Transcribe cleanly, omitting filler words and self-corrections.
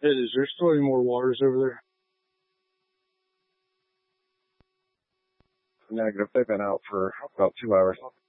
Ed, is there still any more waters over there? Negative. They've been out for about 2 hours.